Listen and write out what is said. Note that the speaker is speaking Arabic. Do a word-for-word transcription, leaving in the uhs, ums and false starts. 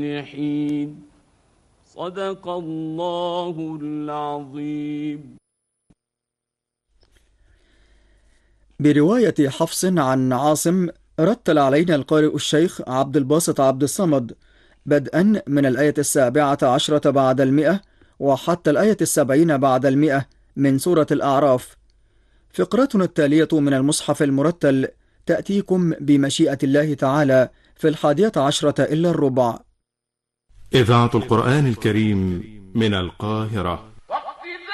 حين. صدق الله العظيم. برواية حفص عن عاصم، رتل علينا القارئ الشيخ عبد الباسط عبد الصمد بدءا من الآية السابعة عشرة بعد المئة وحتى الآية السبعين بعد المئة من سورة الأعراف. فقرتنا التالية من المصحف المرتل تأتيكم بمشيئة الله تعالى في الحادية عشرة إلا الربع. إذاعة القرآن الكريم من القاهرة.